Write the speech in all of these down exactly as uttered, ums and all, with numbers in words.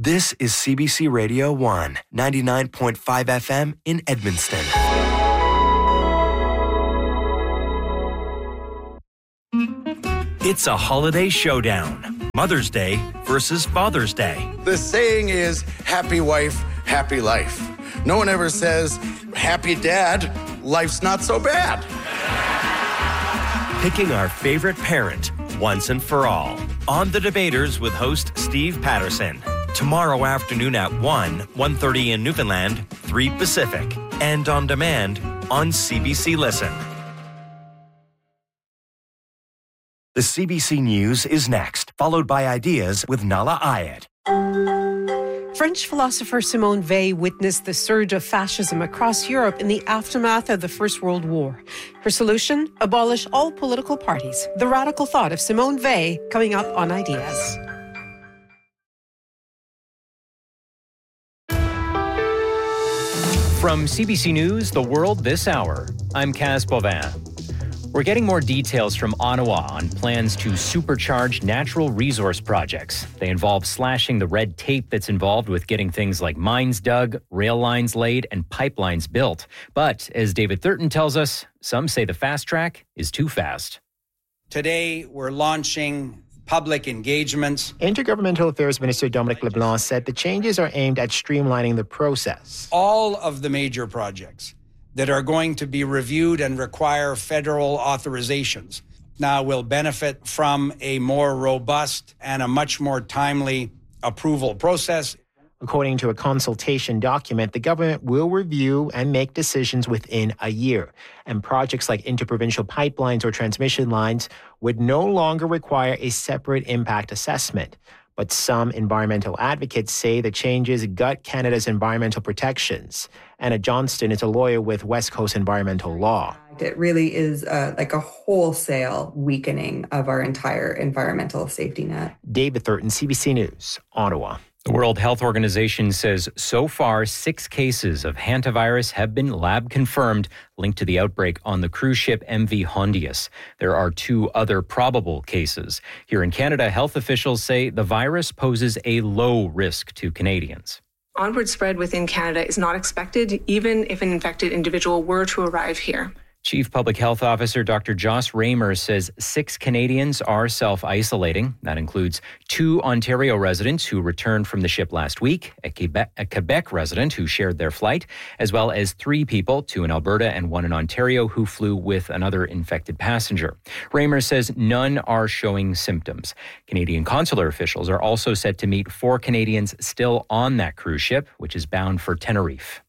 This is C B C Radio one, ninety-nine point five F M in Edmundston. It's a holiday showdown. Mother's Day versus Father's Day. The saying is, happy wife, happy life. No one ever says, happy dad, life's not so bad. Picking our favorite parent once and for all. On The Debaters with host Steve Patterson. Tomorrow afternoon at one, one thirty in Newfoundland, three Pacific. And on demand on C B C Listen. The C B C News is next, followed by Ideas with Nala Ayed. French philosopher Simone Weil witnessed the surge of fascism across Europe in the aftermath of the First World War. Her solution? Abolish all political parties. The radical thought of Simone Weil coming up on Ideas. From C B C News, The World This Hour, I'm Kaz Bovin. We're getting more details from Ottawa on plans to supercharge natural resource projects. They involve slashing the red tape that's involved with getting things like mines dug, rail lines laid, and pipelines built. But, as David Thurton tells us, some say the fast track is too fast. Today, we're launching public engagements. Intergovernmental Affairs Minister Dominic LeBlanc said the changes are aimed at streamlining the process. All of the major projects that are going to be reviewed and require federal authorizations now will benefit from a more robust and a much more timely approval process. According to a consultation document, the government will review and make decisions within a year. And projects like interprovincial pipelines or transmission lines would no longer require a separate impact assessment. But some environmental advocates say the changes gut Canada's environmental protections. Anna Johnston is a lawyer with West Coast Environmental Law. It really is uh, like a wholesale weakening of our entire environmental safety net. David Thurton, C B C News, Ottawa. The World Health Organization says so far six cases of hantavirus have been lab confirmed linked to the outbreak on the cruise ship M V Hondius. There are two other probable cases. Here in Canada, health officials say the virus poses a low risk to Canadians. Onward spread within Canada is not expected, even if an infected individual were to arrive here. Chief Public Health Officer Doctor Joss Raymer says six Canadians are self-isolating. That includes two Ontario residents who returned from the ship last week, a Quebec, a Quebec resident who shared their flight, as well as three people, two in Alberta and one in Ontario, who flew with another infected passenger. Raymer says none are showing symptoms. Canadian consular officials are also set to meet four Canadians still on that cruise ship, which is bound for Tenerife.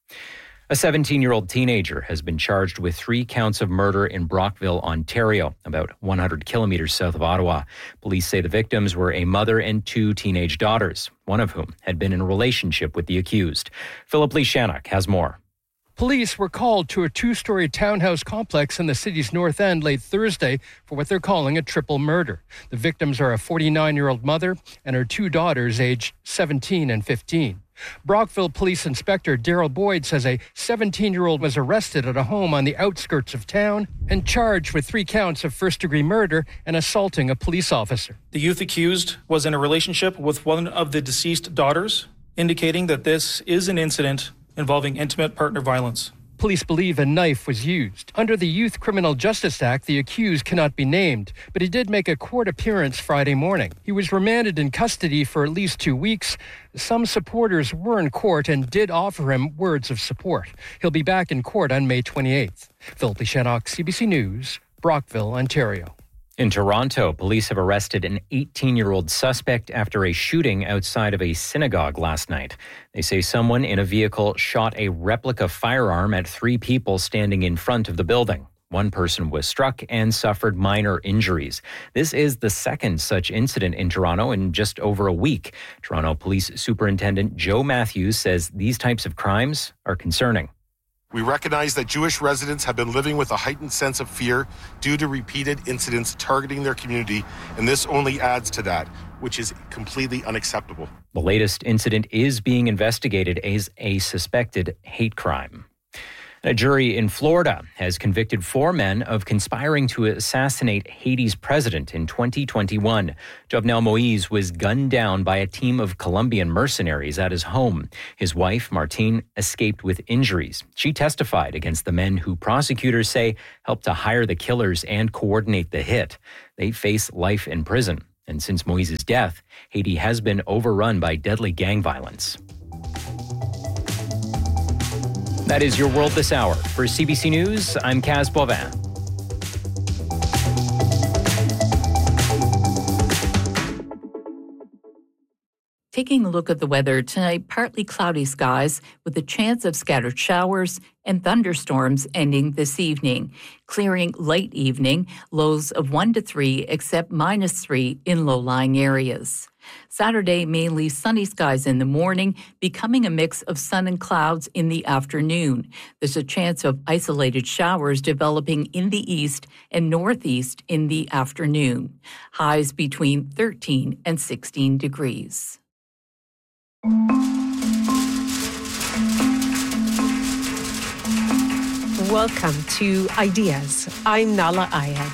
A seventeen-year-old teenager has been charged with three counts of murder in Brockville, Ontario, about one hundred kilometers south of Ottawa. Police say the victims were a mother and two teenage daughters, one of whom had been in a relationship with the accused. Philip Lee Shannock has more. Police were called to a two-story townhouse complex in the city's north end late Thursday for what they're calling a triple murder. The victims are a forty-nine-year-old mother and her two daughters aged seventeen and fifteen. Brockville Police Inspector Daryl Boyd says a seventeen-year-old was arrested at a home on the outskirts of town and charged with three counts of first-degree murder and assaulting a police officer. The youth accused was in a relationship with one of the deceased daughters, indicating that this is an incident involving intimate partner violence. Police believe a knife was used. Under the Youth Criminal Justice Act, the accused cannot be named, but he did make a court appearance Friday morning. He was remanded in custody for at least two weeks. Some supporters were in court and did offer him words of support. He'll be back in court on May twenty-eighth. Philip Shannock, C B C News, Brockville, Ontario. In Toronto, police have arrested an eighteen-year-old suspect after a shooting outside of a synagogue last night. They say someone in a vehicle shot a replica firearm at three people standing in front of the building. One person was struck and suffered minor injuries. This is the second such incident in Toronto in just over a week. Toronto Police Superintendent Joe Matthews says these types of crimes are concerning. We recognize that Jewish residents have been living with a heightened sense of fear due to repeated incidents targeting their community, and this only adds to that, which is completely unacceptable. The latest incident is being investigated as a suspected hate crime. A jury in Florida has convicted four men of conspiring to assassinate Haiti's president in twenty twenty-one. Jovenel Moïse was gunned down by a team of Colombian mercenaries at his home. His wife, Martine, escaped with injuries. She testified against the men who prosecutors say helped to hire the killers and coordinate the hit. They face life in prison. And since Moïse's death, Haiti has been overrun by deadly gang violence. That is your world this hour. For C B C News, I'm Kaz Bovin. Taking a look at the weather tonight, partly cloudy skies with a chance of scattered showers and thunderstorms ending this evening. Clearing late evening, lows of one to three, except minus three in low-lying areas. Saturday, mainly sunny skies in the morning, becoming a mix of sun and clouds in the afternoon. There's a chance of isolated showers developing in the east and northeast in the afternoon. Highs between thirteen and sixteen degrees. Welcome to Ideas. I'm Nala Ayed.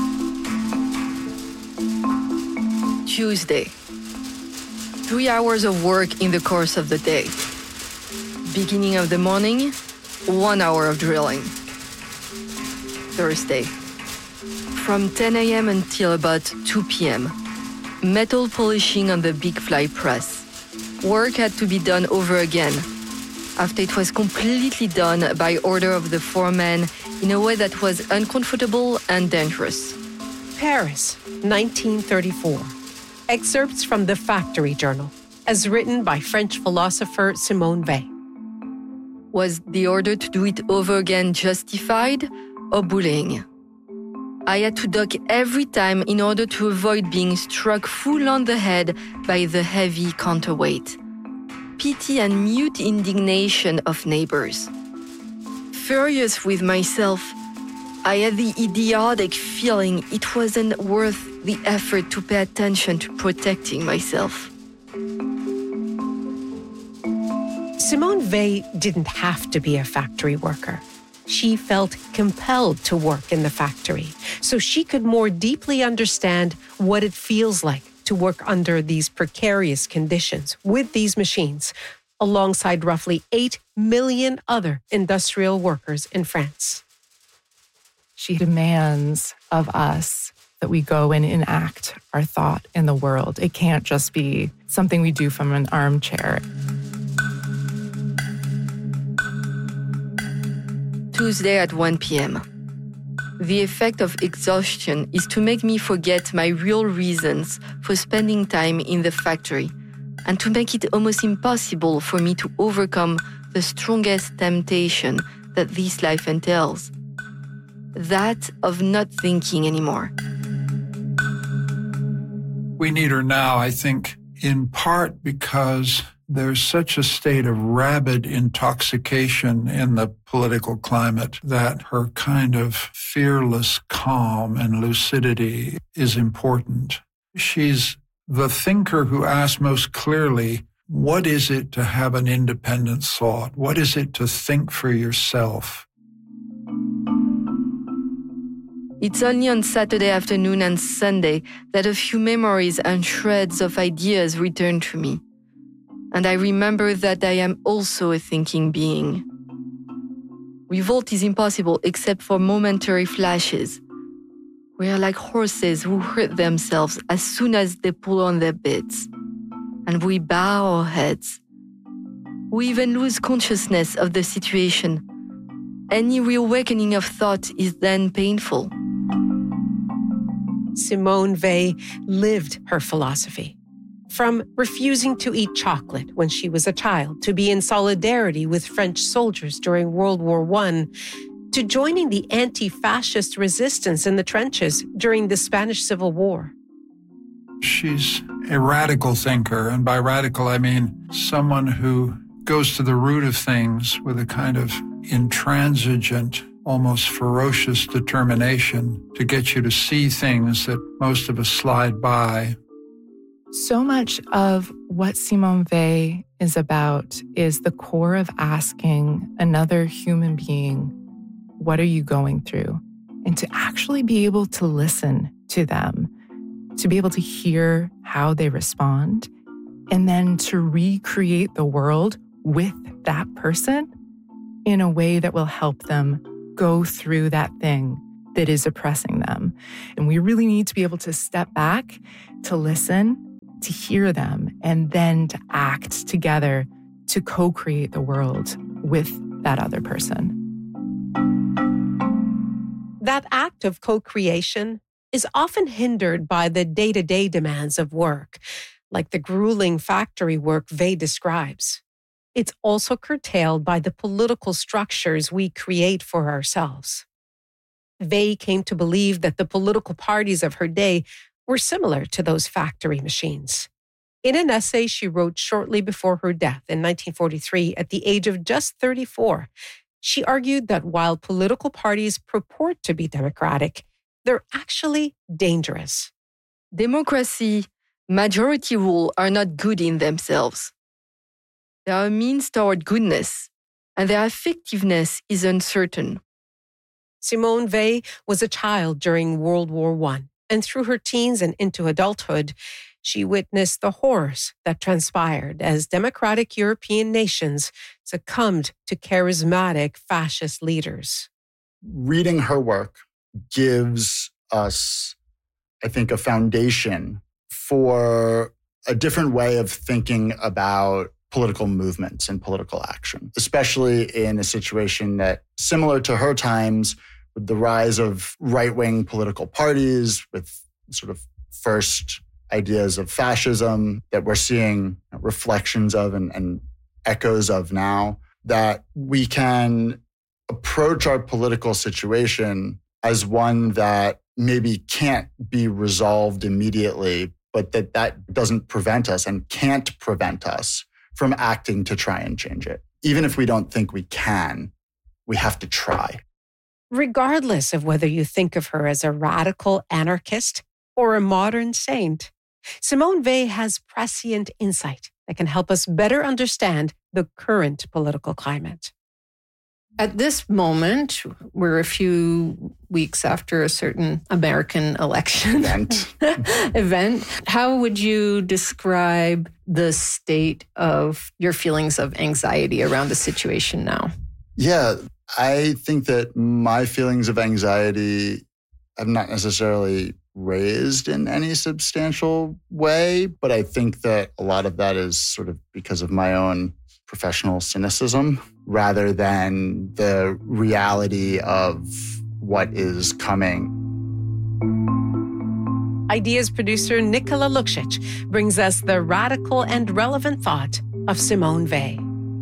Tuesday. Three hours of work in the course of the day. Beginning of the morning, one hour of drilling. Thursday. From ten a.m. until about two p.m. Metal polishing on the big fly press. Work had to be done over again after it was completely done by order of the foreman in a way that was uncomfortable and dangerous. Paris, nineteen thirty-four. Excerpts from the Factory Journal, as written by French philosopher Simone Weil. Was the order to do it over again justified or bullying? I had to duck every time in order to avoid being struck full on the head by the heavy counterweight. Pity and mute indignation of neighbors. Furious with myself, I had the idiotic feeling it wasn't worth the effort to pay attention to protecting myself. Simone Weil didn't have to be a factory worker. She felt compelled to work in the factory so she could more deeply understand what it feels like to work under these precarious conditions with these machines, alongside roughly eight million other industrial workers in France. She demands of us that we go and enact our thought in the world. It can't just be something we do from an armchair. Tuesday at one p.m. The effect of exhaustion is to make me forget my real reasons for spending time in the factory and to make it almost impossible for me to overcome the strongest temptation that this life entails. That of not thinking anymore. We need her now, I think, in part because there's such a state of rabid intoxication in the political climate that her kind of fearless calm and lucidity is important. She's the thinker who asks most clearly, what is it to have an independent thought? What is it to think for yourself? It's only on Saturday afternoon and Sunday that a few memories and shreds of ideas return to me. And I remember that I am also a thinking being. Revolt is impossible except for momentary flashes. We are like horses who hurt themselves as soon as they pull on their bits. And we bow our heads. We even lose consciousness of the situation. Any reawakening of thought is then painful. Simone Weil lived her philosophy. From refusing to eat chocolate when she was a child to be in solidarity with French soldiers during World War One, to joining the anti-fascist resistance in the trenches during the Spanish Civil War. She's a radical thinker, and by radical I mean someone who goes to the root of things with a kind of intransigent, almost ferocious determination to get you to see things that most of us slide by. So much of what Simone Weil is about is the core of asking another human being, what are you going through? And to actually be able to listen to them, to be able to hear how they respond, and then to recreate the world with that person in a way that will help them go through that thing that is oppressing them. And we really need to be able to step back, to listen, to hear them, and then to act together to co-create the world with that other person. That act of co-creation is often hindered by the day-to-day demands of work, like the grueling factory work Weil describes. It's also curtailed by the political structures we create for ourselves. Weil came to believe that the political parties of her day were similar to those factory machines. In an essay she wrote shortly before her death in nineteen forty-three, at the age of just thirty-four, she argued that while political parties purport to be democratic, they're actually dangerous. Democracy, majority rule are not good in themselves. They are a means toward goodness, and their effectiveness is uncertain. Simone Weil was a child during World War One, and through her teens and into adulthood, she witnessed the horrors that transpired as democratic European nations succumbed to charismatic fascist leaders. Reading her work gives us, I think, a foundation for a different way of thinking about political movements and political action, especially in a situation that, similar to her times, with the rise of right-wing political parties, with sort of first ideas of fascism that we're seeing reflections of and, and echoes of now, that we can approach our political situation as one that maybe can't be resolved immediately, but that that doesn't prevent us and can't prevent us from acting to try and change it. Even if we don't think we can, we have to try. Regardless of whether you think of her as a radical anarchist or a modern saint, Simone Weil has prescient insight that can help us better understand the current political climate. At this moment, we're a few weeks after a certain American election event. event. How would you describe the state of your feelings of anxiety around the situation now? Yeah, I think that my feelings of anxiety have not necessarily raised in any substantial way, but I think that a lot of that is sort of because of my own professional cynicism rather than the reality of what is coming. Ideas producer Nicola Luksic brings us the radical and relevant thought of Simone Weil.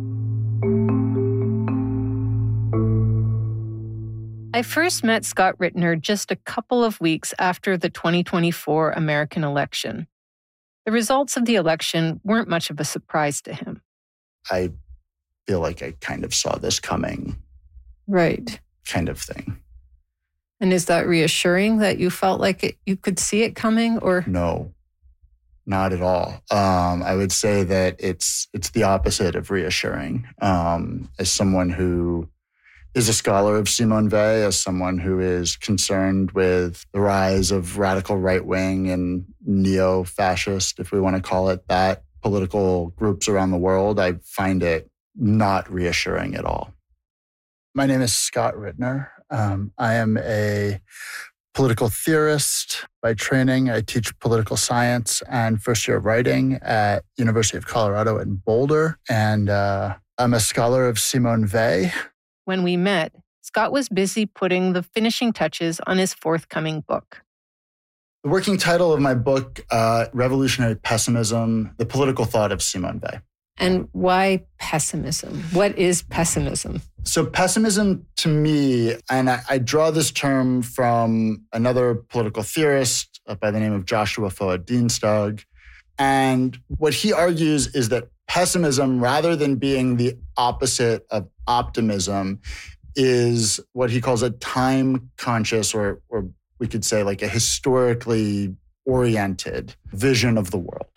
I first met Scott Rittner just a couple of weeks after the twenty twenty-four American election. The results of the election weren't much of a surprise to him. I feel like I kind of saw this coming. Right. Kind of thing. And is that reassuring that you felt like it, you could see it coming, or? No, not at all. Um, I would say that it's it's the opposite of reassuring. Um, as someone who is a scholar of Simone Weil, as someone who is concerned with the rise of radical right-wing and neo-fascist, if we want to call it that, political groups around the world, I find it not reassuring at all. My name is Scott Rittner. Um, I am a political theorist by training. I teach political science and first year of writing at University of Colorado in Boulder. And uh, I'm a scholar of Simone Weil. When we met, Scott was busy putting the finishing touches on his forthcoming book. The working title of my book, uh, Revolutionary Pessimism, The Political Thought of Simone Weil. And why pessimism? What is pessimism? So pessimism to me, and I, I draw this term from another political theorist by the name of Joshua Foa Dienstag. And what he argues is that pessimism, rather than being the opposite of optimism, is what he calls a time-conscious, or, or we could say like a historically oriented vision of the world.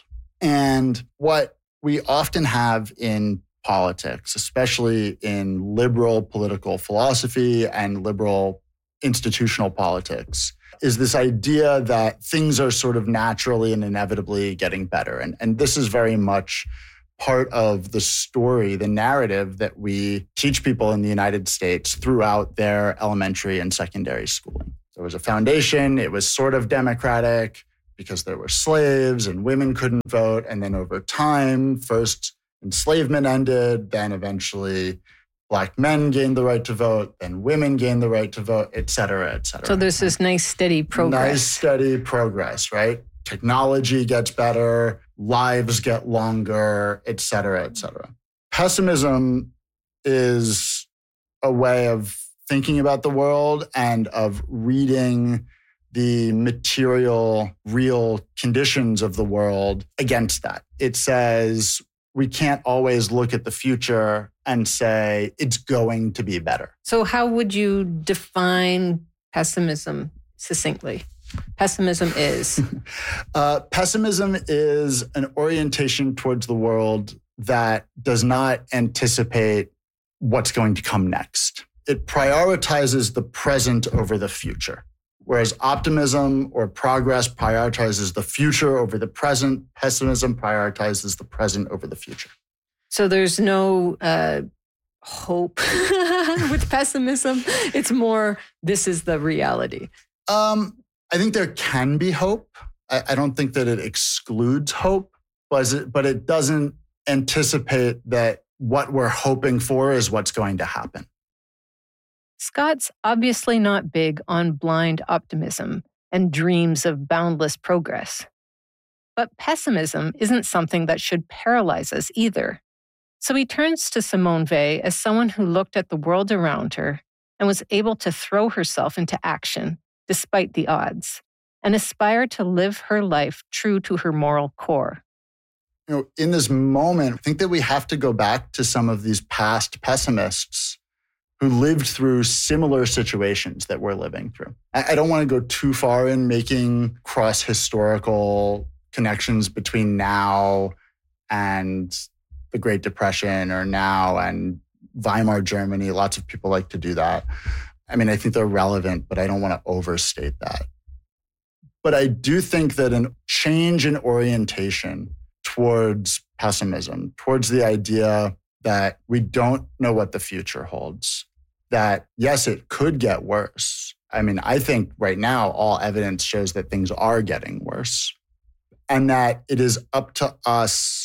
And what we often have in politics, especially in liberal political philosophy and liberal institutional politics, is this idea that things are sort of naturally and inevitably getting better. And, and this is very much part of the story, the narrative that we teach people in the United States throughout their elementary and secondary schooling. There was a foundation, it was sort of democratic because there were slaves and women couldn't vote. And then over time, first enslavement ended, then eventually Black men gained the right to vote, then women gained the right to vote, et cetera, et cetera. So there's this nice steady progress. Nice steady progress, right? Technology gets better, lives get longer, et cetera, et cetera. Pessimism is a way of thinking about the world and of reading the material, real conditions of the world against that. It says we can't always look at the future and say it's going to be better. So how would you define pessimism succinctly? Pessimism is? uh, pessimism is an orientation towards the world that does not anticipate what's going to come next. It prioritizes the present over the future. Whereas optimism or progress prioritizes the future over the present, pessimism prioritizes the present over the future. So there's no uh, hope with pessimism. It's more, this is the reality. Um, I think there can be hope. I, I don't think that it excludes hope, but it, but it doesn't anticipate that what we're hoping for is what's going to happen. Scott's obviously not big on blind optimism and dreams of boundless progress. But pessimism isn't something that should paralyze us either. So he turns to Simone Weil as someone who looked at the world around her and was able to throw herself into action despite the odds and aspire to live her life true to her moral core. You know, in this moment, I think that we have to go back to some of these past pessimists who lived through similar situations that we're living through. I don't want to go too far in making cross-historical connections between now and the Great Depression or now and Weimar Germany. Lots of people like to do that. I mean, I think they're relevant, but I don't want to overstate that. But I do think that a change in orientation towards pessimism, towards the idea that we don't know what the future holds, that yes, it could get worse. I mean, I think right now, all evidence shows that things are getting worse, and that it is up to us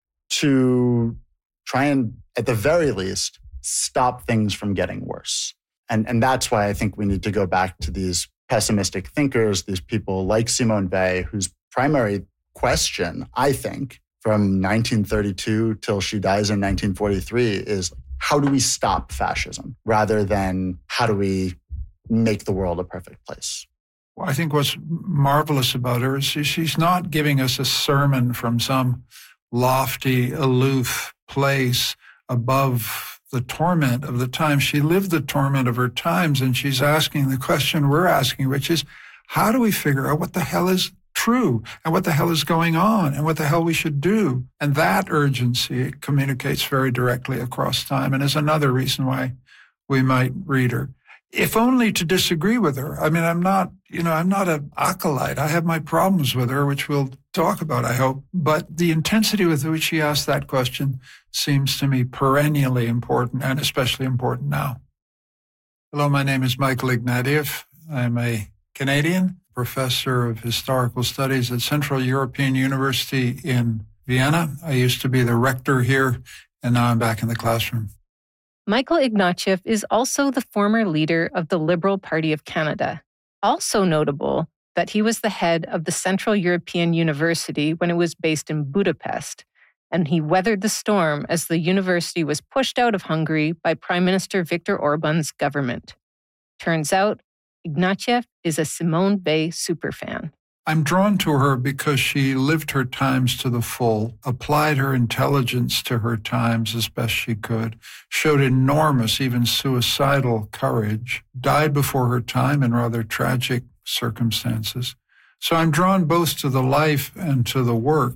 to try and, at the very least, stop things from getting worse. And, and that's why I think we need to go back to these pessimistic thinkers, these people like Simone Weil, whose primary question, I think, from nineteen thirty-two till she dies in nineteen forty-three is, how do we stop fascism rather than how do we make the world a perfect place? Well, I think what's marvelous about her is she's not giving us a sermon from some lofty, aloof place above the torment of the time. She lived the torment of her times, and she's asking the question we're asking, which is, how do we figure out what the hell is true and what the hell is going on and what the hell we should do? And that urgency communicates very directly across time and is another reason why we might read her, if only to disagree with her. I mean, I'm not, you know, I'm not an acolyte. I have my problems with her, which we'll talk about, I hope. But the intensity with which she asked that question seems to me perennially important, and especially important now. Hello, my name is Michael Ignatieff. I'm a Canadian professor of historical studies at Central European University in Vienna. I used to be the rector here, and now I'm back in the classroom. Michael Ignatieff is also the former leader of the Liberal Party of Canada. Also notable that he was the head of the Central European University when it was based in Budapest, and he weathered the storm as the university was pushed out of Hungary by Prime Minister Viktor Orban's government. Turns out, Ignatieff is a Simone Weil superfan. I'm drawn to her because she lived her times to the full, applied her intelligence to her times as best she could, showed enormous, even suicidal courage, died before her time in rather tragic circumstances. So I'm drawn both to the life and to the work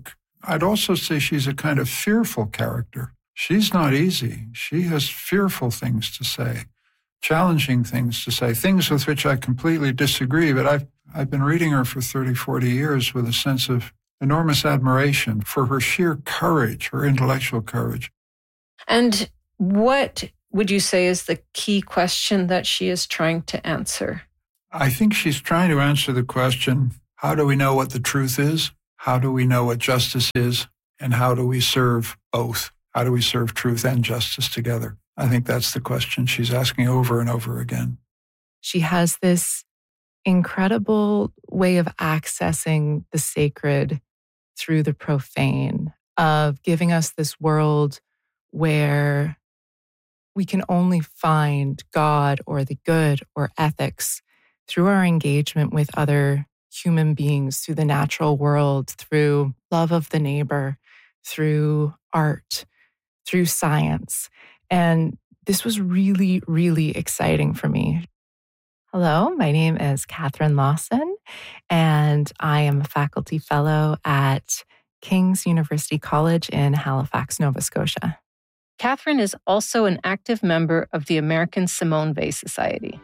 I'd also say she's a kind of fearful character. She's not easy. She has fearful things to say, challenging things to say, things with which I completely disagree. But I've, I've been reading her for thirty, forty years with a sense of enormous admiration for her sheer courage, her intellectual courage. And what would you say is the key question that she is trying to answer? I think she's trying to answer the question, how do we know what the truth is? How do we know what justice is? And how do we serve both? How do we serve truth and justice together? I think that's the question she's asking over and over again. She has this incredible way of accessing the sacred through the profane, of giving us this world where we can only find God or the good or ethics through our engagement with other human beings, through the natural world, through love of the neighbor, through art, through science. And this was really, really exciting for me. Hello, my name is Catherine Lawson, and I am a faculty fellow at King's University College in Halifax, Nova Scotia. Catherine is also an active member of the American Simone Weil Society.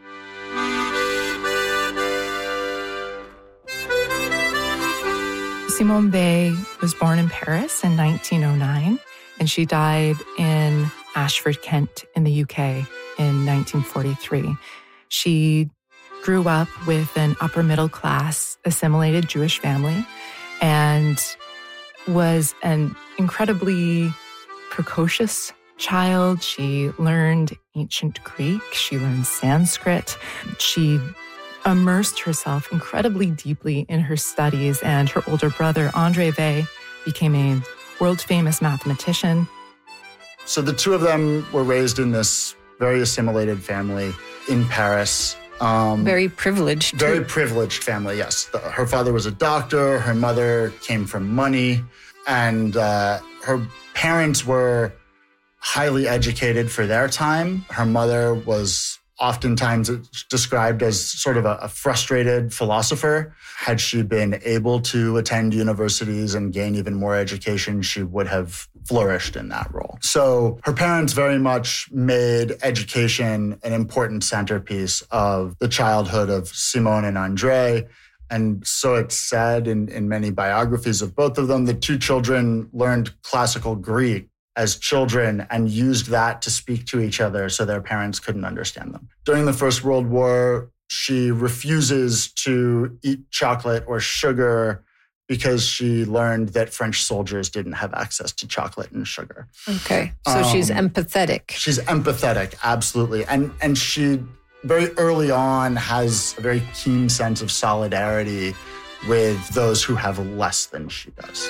Simone Weil was born in Paris in nineteen oh nine, and she died in Ashford, Kent, in the U K in nineteen forty-three. She grew up with an upper middle class, assimilated Jewish family, and was an incredibly precocious child. She learned ancient Greek. She learned Sanskrit. She immersed herself incredibly deeply in her studies, and her older brother, Andre Weil, became a world-famous mathematician. So the two of them were raised in this very assimilated family in Paris. Um, very privileged. Very too. privileged family, yes. The, her father was a doctor. Her mother came from money. And uh, her parents were highly educated for their time. Her mother was oftentimes described as sort of a, a frustrated philosopher. Had she been able to attend universities and gain even more education, she would have flourished in that role. So her parents very much made education an important centerpiece of the childhood of Simone and Andre. And so it's said in, in many biographies of both of them, the two children learned classical Greek as children and used that to speak to each other so their parents couldn't understand them. During the First World War, she refuses to eat chocolate or sugar because she learned that French soldiers didn't have access to chocolate and sugar. Okay, so um, she's empathetic. She's empathetic, absolutely. And, and she very early on has a very keen sense of solidarity with those who have less than she does.